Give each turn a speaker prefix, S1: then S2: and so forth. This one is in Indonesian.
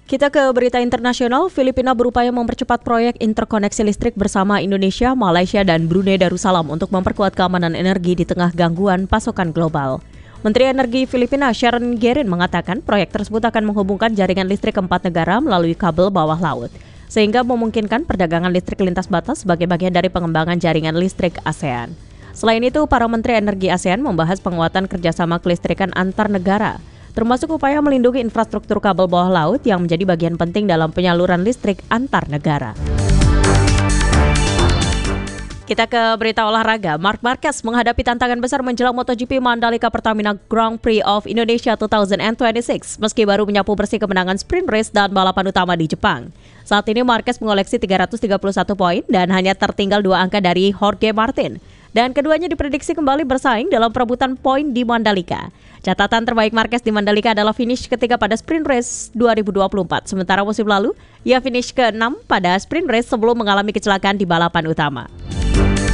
S1: Kita ke berita internasional. Filipina berupaya mempercepat proyek interkoneksi listrik bersama Indonesia, Malaysia, dan Brunei Darussalam untuk memperkuat keamanan energi di tengah gangguan pasokan global. Menteri Energi Filipina Sharon Gerin mengatakan proyek tersebut akan menghubungkan jaringan listrik keempat negara melalui kabel bawah laut, sehingga memungkinkan perdagangan listrik lintas batas sebagai bagian dari pengembangan jaringan listrik ASEAN. Selain itu, para Menteri Energi ASEAN membahas penguatan kerjasama kelistrikan antar negara, termasuk upaya melindungi infrastruktur kabel bawah laut yang menjadi bagian penting dalam penyaluran listrik antar negara. Kita ke berita olahraga. Marc Marquez menghadapi tantangan besar menjelang MotoGP Mandalika Pertamina Grand Prix of Indonesia 2026 meski baru menyapu bersih kemenangan sprint race dan balapan utama di Jepang. Saat ini Marquez mengoleksi 331 poin dan hanya tertinggal 2 angka dari Jorge Martin. Dan keduanya diprediksi kembali bersaing dalam perebutan poin di Mandalika. Catatan terbaik Marquez di Mandalika adalah finish ketiga pada sprint race 2024. Sementara musim lalu, ia finish ke-6 pada sprint race sebelum mengalami kecelakaan di balapan utama.